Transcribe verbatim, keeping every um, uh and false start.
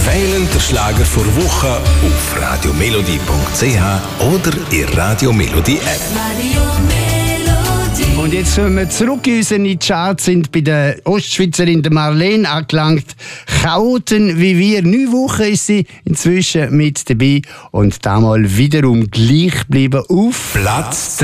Wählen den Schlager vor Woche auf radiomelodie punkt c h oder in Radio Melodie App. Radio Melodie. Und jetzt kommen wir zurück in unsere Charts, sind bei der Ostschweizerin der Marlene angelangt. Chaoten wie wir, neun Wochen ist sie inzwischen mit dabei und damals wiederum gleich geblieben auf Platz